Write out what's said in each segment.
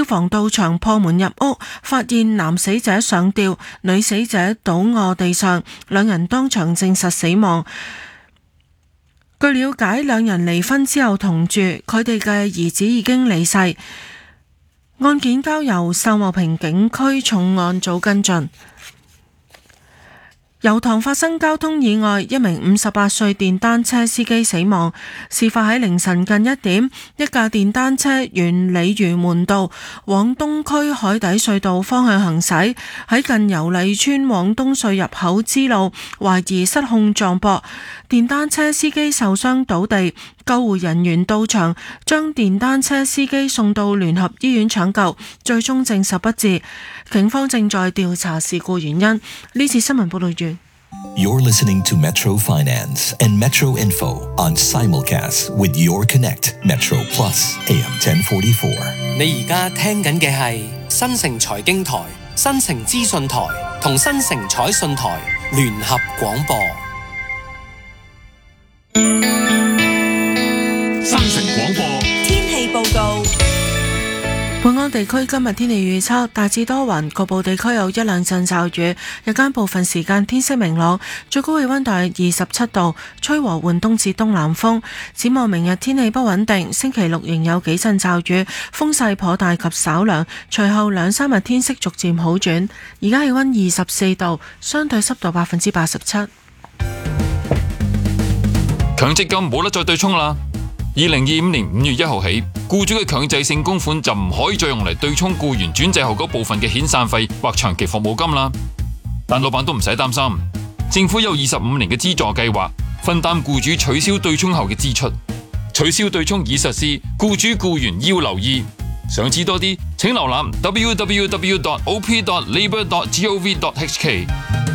防到場破門入屋，發現男死者上吊，女死者倒卧地上，兩人當場證實死亡。據了解，兩人離婚之後同住，佢哋嘅兒子已經離世。案件交由秀茂坪警區重案組跟進。油塘發生交通意外，一名58歲電單車司機死亡。事發喺凌晨近1點，一架電單車沿鯉魚門道往東區海底隧道方向行駛，喺近油麗邨往東隧入口支路，懷疑失控撞壆，電單車司機受傷倒地，救護人員到場將電單車司機送到聯合醫院搶救，最終證實不治。警方正在調查事故原因。呢次新聞報道完。 You're listening to Metro Finance and Metro Info on simulcast with Your Connect Metro Plus AM 1044。 你而家聽緊嘅係新城財經台、新城資訊台同新城彩訊台聯合廣播。 新城廣播天氣報告。 本港地區今日天氣預測大致多雲，局部地區有一兩陣驟雨，日間部分時間天色明朗，最高氣溫大約27度，吹和緩東至東南風。展望明日天氣不穩定，星期六仍有幾陣驟雨，風勢頗大及稍涼，隨後2-3日天色逐漸好轉。而家氣溫24度，相對濕度87%。 強積金冇得再對沖啦。2025年5月1號起，僱主嘅強制性供款就唔可以再用嚟對沖僱員轉制後嗰部分嘅遣散費或長期服務金啦。但老闆都唔使擔心，政府有25年嘅資助計劃，分擔僱主取消對沖後嘅支出。取消對沖已實施，僱主僱員要留意。想知多啲，請瀏覽 www.op.labour.gov.hk。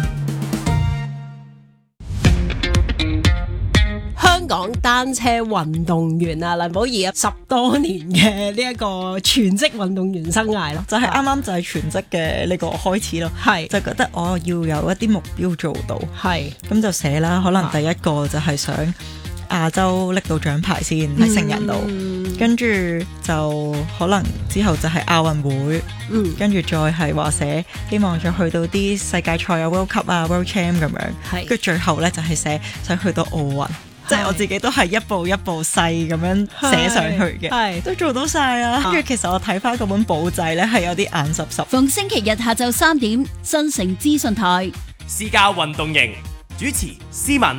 香港單車運動員啊，梁寶儀啊，10多年嘅呢一個全職運動員生涯咯， 就係啱啱就係全職嘅呢個開始咯，係就覺得我要有一啲目標做到，係咁就寫啦。可能第一個就係想亞洲拎到獎牌先喺成人度，跟住就可能之後就係亞運會，跟住再係話寫希望再去到啲世界賽啊 World Cup 啊 World Champ 咁樣，跟住最後呢就係寫想去到奧運。即係我自己都係一步一步細咁樣寫上去嘅，都做到晒啊！跟住其實我睇翻嗰本簿仔呢，係有啲眼濕濕。 逢星期日下晝3點，新城資訊台私家運動營主持思敏。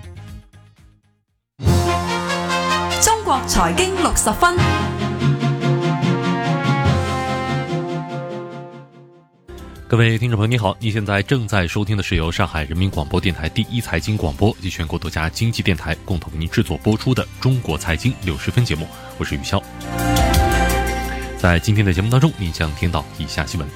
中國財經60分。 各位听众朋友，你好！你现在正在收听的是由上海人民广播电台第一财经广播及全国多家经济电台共同为您制作播出的《中国财经60分》节目，我是宇潇。在今天的节目当中，您将听到以下新闻：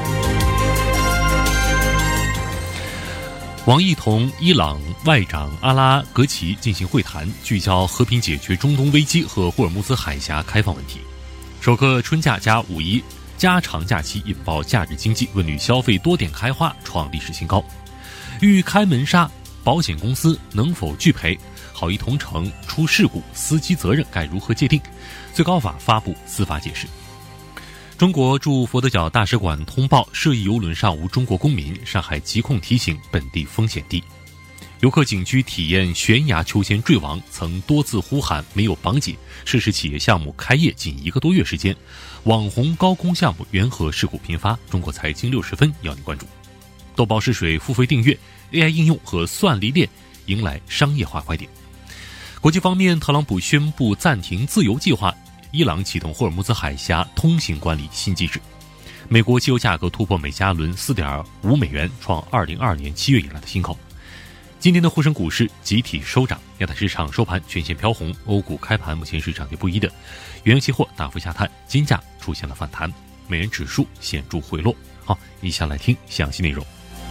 王毅同伊朗外长阿拉格齐进行会谈，聚焦和平解决中东危机和霍尔木兹海峡开放问题。首个春假加五一加长假期引爆假日经济，文旅消费多点开花创历史新高。欲开门杀，保险公司能否拒赔？好意同城出事故，司机责任该如何界定？最高法发布司法解释。中国驻佛得角大使馆通报涉疫邮轮上无中国公民，上海疾控提醒本地风险低。游客景区体验悬崖秋千坠亡，曾多次呼喊没有绑紧，涉事企业项目开业仅1个多月时间，网红高空项目缘何事故频发？中国财经60分要你关注。豆包试水付费订阅 AI 应用和算力链迎来商业化快点。国际方面，特朗普宣布暂停自由计划，伊朗启动霍尔木兹海峡通行管理新机制。美国汽油价格突破每加仑 4.5 美元，创2022年7月以来的新高。今天的沪深股市集体收涨，亚太市场收盘全线飘红，欧股开盘目前是涨跌不一的，原油期货大幅下探，金价出现了反弹，美元指数显著回落。好，以下来听详细内容。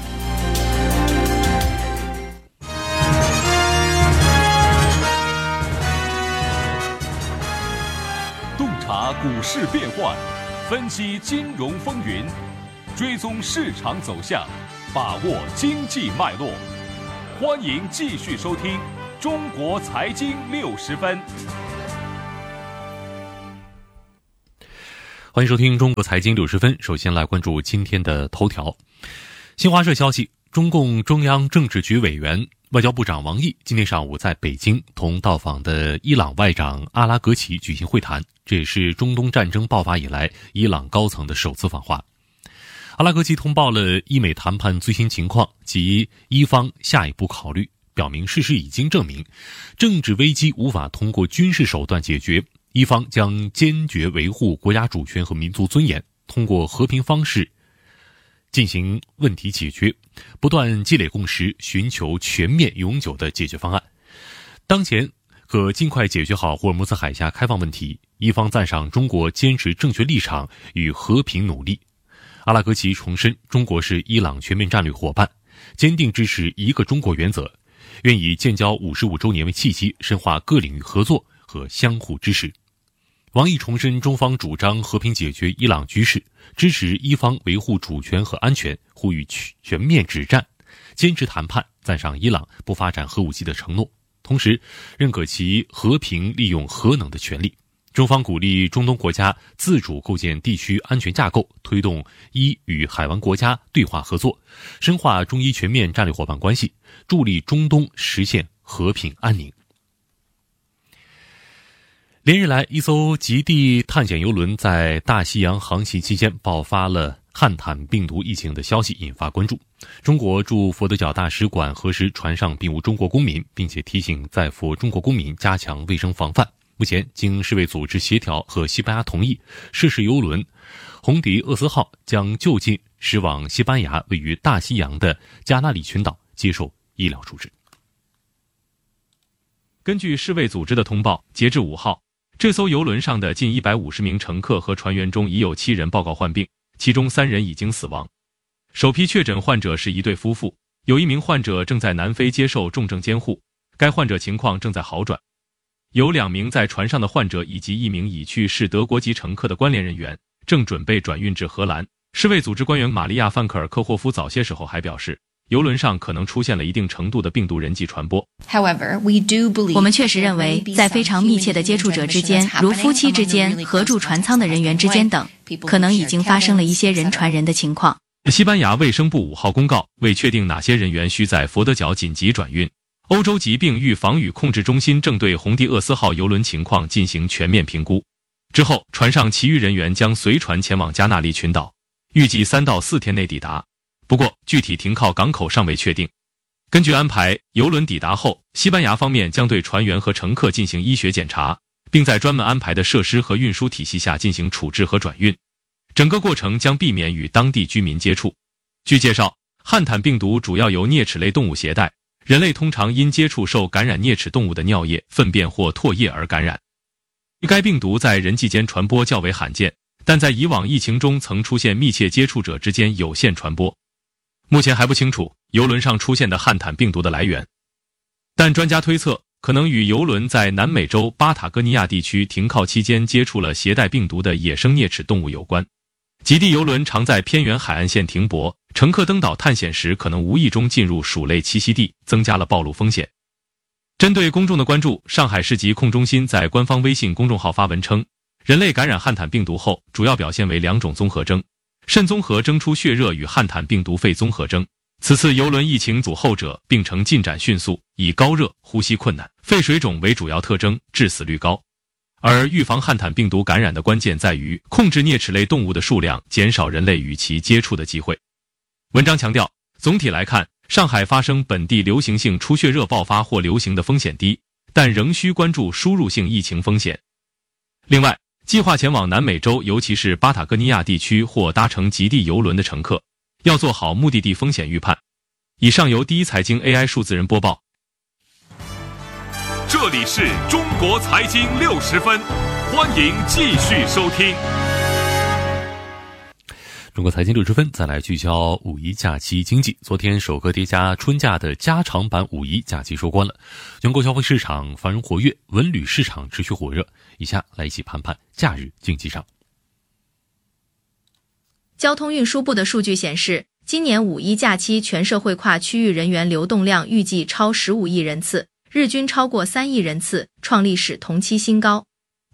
洞察股市变幻，分析金融风云，追踪市场走向，把握经济脉络。欢迎继续收听中国财经60分。 欢迎收听中国财经60分。首先来关注今天的头条。新华社消息，中共中央政治局委员、外交部长王毅今天上午在北京同到访的伊朗外长阿拉格齐举行会谈，这也是中东战争爆发以来伊朗高层的首次访华。阿拉格齐通报了伊美谈判最新情况及伊方下一步考虑，表明事实已经证明，政治危机无法通过军事手段解决，伊方将坚决维护国家主权和民族尊严，通过和平方式进行问题解决，不断积累共识，寻求全面永久的解决方案。当前可尽快解决好霍尔木兹海峡开放问题，伊方赞赏中国坚持正确立场与和平努力。阿拉格齐重申，中国是伊朗全面战略伙伴，坚定支持一个中国原则，愿以建交55周年为契机，深化各领域合作和相互支持。王毅重申中方主张和平解决伊朗局势，支持伊方维护主权和安全，呼吁全面止战，坚持谈判，赞赏伊朗不发展核武器的承诺，同时认可其和平利用核能的权利。中方鼓励中东国家自主构建地区安全架构，推动伊与海湾国家对话合作，深化中伊全面战略伙伴关系，助力中东实现和平安宁。连日来，一艘极地探险游轮在大西洋航行期间爆发了汉坦病毒疫情的消息引发关注。中国驻佛得角大使馆核实船上并无中国公民，并且提醒在佛中国公民加强卫生防范。目前经世卫组织协调和西班牙同意，涉事游轮红迪厄斯号将就近驶往西班牙位于大西洋的加那利群岛接受医疗处置。 根据世卫组织的通报，截至5号，这艘游轮上的近150名乘客和船员中已有7人报告患病，其中3人已经死亡。首批确诊患者是一对夫妇，有1名患者正在南非接受重症监护，该患者情况正在好转。有2名在船上的患者以及1名已去世德国籍乘客的关联人员正准备转运至荷兰。世卫组织官员玛利亚·范克尔科霍夫早些时候还表示，游轮上可能出现了一定程度的病毒人际传播。 我们确实认为，在非常密切的接触者之间，如夫妻之间、合住船舱的人员之间等，可能已经发生了一些人传人的情况。 西班牙卫生部5号公告，为确定哪些人员需在佛得角紧急转运，欧洲疾病预防与控制中心正对红迪厄斯号邮轮情况进行全面评估。之后，船上其余人员将随船前往加那利群岛，预计3到4天内抵达。不过，具体停靠港口尚未确定。根据安排，邮轮抵达后，西班牙方面将对船员和乘客进行医学检查，并在专门安排的设施和运输体系下进行处置和转运。整个过程将避免与当地居民接触。据介绍，汉坦病毒主要由啮齿类动物携带，人类通常因接触受感染啮齿动物的尿液、粪便或唾液而感染。该病毒在人际间传播较为罕见，但在以往疫情中曾出现密切接触者之间有限传播。目前还不清楚邮轮上出现的汉坦病毒的来源，但专家推测可能与邮轮在南美洲巴塔哥尼亚地区停靠期间接触了携带病毒的野生啮齿动物有关。极地邮轮常在偏远海岸线停泊，乘客登岛探险时可能无意中进入鼠类栖息地，增加了暴露风险。针对公众的关注，上海市疾控中心在官方微信公众号发文称，人类感染汉坦病毒后主要表现为2种综合征，肾综合征出血热与汉坦病毒肺综合征。此次邮轮疫情组后者病程进展迅速，以高热、呼吸困难、肺水肿为主要特征，致死率高。而预防汉坦病毒感染的关键在于控制啮齿类动物的数量，减少人类与其接触的机会。文章强调，总体来看，上海发生本地流行性出血热爆发或流行的风险低，但仍需关注输入性疫情风险。另外，计划前往南美洲，尤其是巴塔哥尼亚地区或搭乘极地邮轮的乘客，要做好目的地风险预判。以上由第一财经 AI 数字人播报。 这里是中国财经60分，欢迎继续收听。 中国财经60分，再来聚焦五一假期经济。昨天首个叠加春假的加长版五一假期收官了，全国消费市场繁荣活跃，文旅市场持续火热。以下来一起盘盘假日经济上。 交通运输部的数据显示，今年五一假期全社会跨区域人员流动量预计超15亿人次，日均超过3亿人次，创历史同期新高。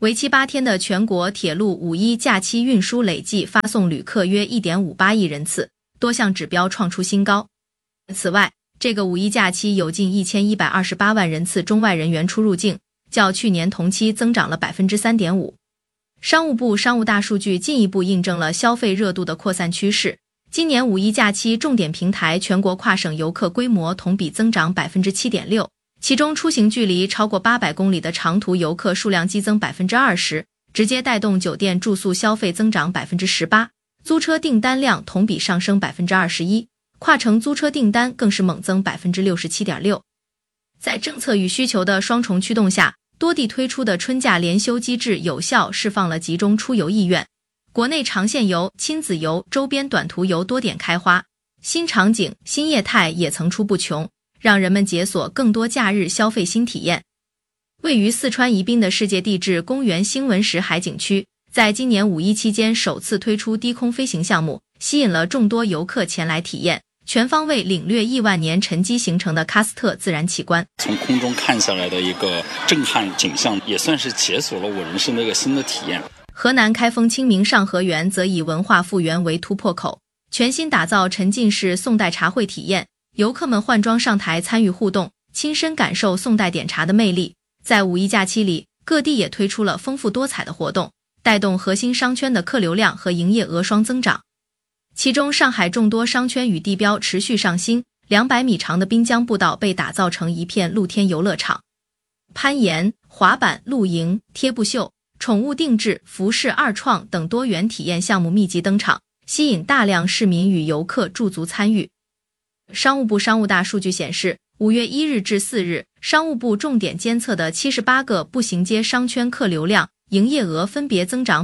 为期8天的全国铁路五一假期运输累计发送旅客约 1.58 亿人次，多项指标创出新高。此外，这个五一假期有近1128万人次中外人员出入境，较去年同期增长了 3.5%。商务部商务大数据进一步印证了消费热度的扩散趋势。今年五一假期重点平台全国跨省游客规模同比增长 7.6%， 其中出行距离超过800公里的长途游客数量激增 20%， 直接带动酒店住宿消费增长 18%， 租车订单量同比上升 21%， 跨城租车订单更是猛增 67.6%。 在政策与需求的双重驱动下，多地推出的春假连休机制有效释放了集中出游意愿，国内长线游、亲子游、周边短途游多点开花，新场景、新业态也层出不穷，让人们解锁更多假日消费新体验。位于四川宜宾的世界地质公园兴文石海景区，在今年五一期间首次推出低空飞行项目，吸引了众多游客前来体验，全方位领略亿万年沉积形成的喀斯特自然奇观。 从空中看下来的一个震撼景象，也算是解锁了我人生的一个新的体验。 河南开封清明上河园则以文化复原为突破口，全新打造沉浸式宋代茶会体验，游客们换装上台参与互动，亲身感受宋代点茶的魅力。在五一假期里，各地也推出了丰富多彩的活动，带动核心商圈的客流量和营业额双增长。其中上海众多商圈与地标持续上新，200米长的滨江步道被打造成一片露天游乐场，攀岩、滑板、露营、贴布秀、宠物定制、服饰二创等多元体验项目密集登场，吸引大量市民与游客驻足参与。商务部商务大数据显示，5月1日至4日，商务部重点监测的78个步行街商圈客流量、营业额分别增长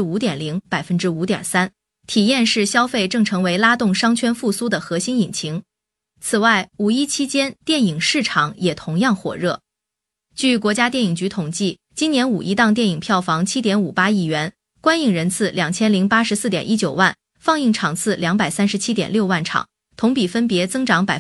5.0%、5.3%。体验式消费正成为拉动商圈复苏的核心引擎。此外，五一期间电影市场也同样火热。据国家电影局统计，今年五一档电影票房 7.58 亿元，观影人次 2084.19 万，放映场次 237.6 万场，同比分别增长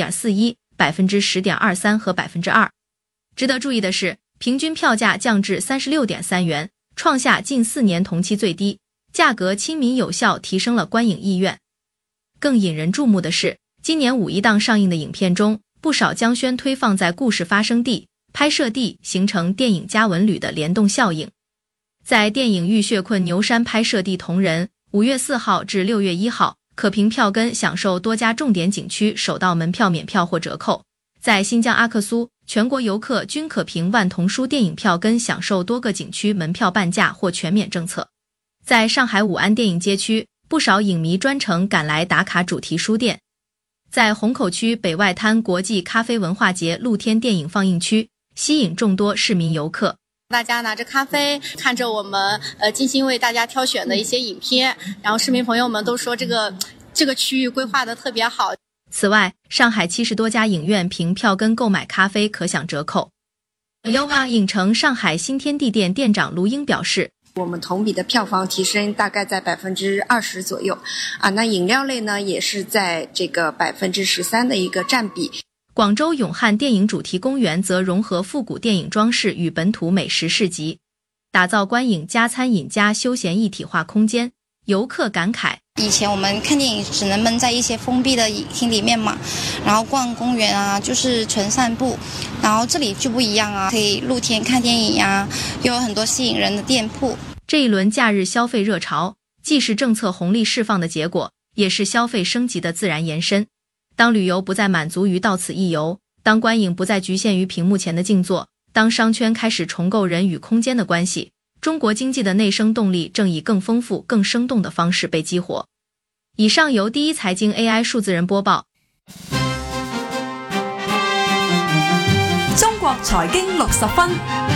1.41%、10.23% 和 2%。值得注意的是，平均票价降至 36.3 元，创下近4年同期最低，价格亲民有效，提升了观影意愿。更引人注目的是，今年五一档上映的影片中，不少将宣推放在故事发生地、拍摄地，形成电影加文旅的联动效应。在电影浴血困牛山拍摄地同仁，5月4号至6月1号，可凭票根享受多家重点景区首道门票免票或折扣。在新疆阿克苏，全国游客均可凭万童书电影票根享受多个景区门票半价或全免政策。在上海武安电影街区，不少影迷专程赶来打卡主题书店。在虹口区北外滩国际咖啡文化节露天电影放映区，吸引众多市民游客。 大家拿着咖啡，看着我们精心为大家挑选的一些影片，然后市民朋友们都说这个区域规划的特别好。 此外，上海70多家影院凭票根购买咖啡可享折扣。优华影城上海新天地店店长卢英表示， 我们同比的票房提升大概在 20% 左右那饮料类呢也是在这个 13% 的一个占比。 广州永汉电影主题公园则融合复古电影装饰与本土美食市集，打造观影加餐饮加休闲一体化空间。游客感慨， 以前我们看电影只能闷在一些封闭的影厅里面嘛，然后逛公园啊就是纯散步，然后这里就不一样啊，可以露天看电影呀，又有很多吸引人的店铺。 这一轮假日消费热潮，既是政策红利释放的结果，也是消费升级的自然延伸。当旅游不再满足于到此一游，当观影不再局限于屏幕前的静坐，当商圈开始重构人与空间的关系，中国经济的内生动力正以更丰富、更生动的方式被激活。以上由第一财经 AI 数字人播報。 中國財經60分。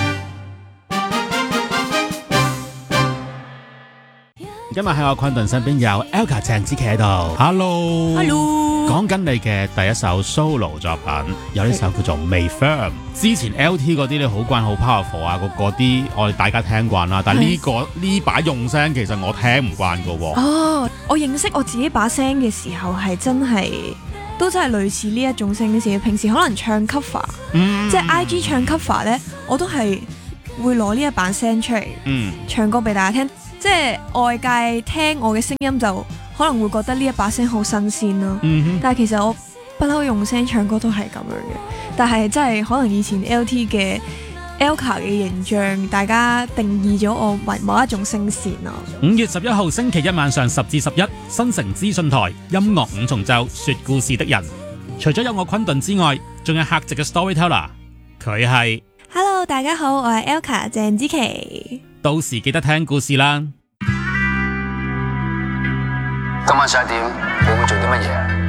今日喺我昆頓身邊有 Elka 鄭子琪喺度 ，Hello， 講緊你嘅第一首 solo 作品，有呢首叫做《未 Firm》。之前 LT 嗰啲你好慣好 powerful 啊，嗰啲我哋大家聽慣啦，但係呢把用聲其實我聽唔慣㗎喎。 哦，我認識我自己把聲嘅時候係真係類似呢一種聲線，平時可能唱 cover，即係 IG 唱 cover 咧，我都係會攞呢一把聲出嚟，唱歌俾大家聽。即係外界聽我嘅聲音就可能會覺得呢一把聲好新鮮咯。但係其實我不嬲用聲唱歌都係咁樣嘅。但係真係可能以前 LT 嘅 Elka 嘅形象，大家定義咗我為某一種聲線啊。 5月11號星期一晚上10至11，新城資訊台音樂五重奏說故事的人，除咗有我昆頓之外，仲有客席嘅 storyteller， 佢係 Hello， 大家好，我係 Elka 鄭之琪。 到時記得聽故事啦。 今晚11點，你會做啲乜嘢？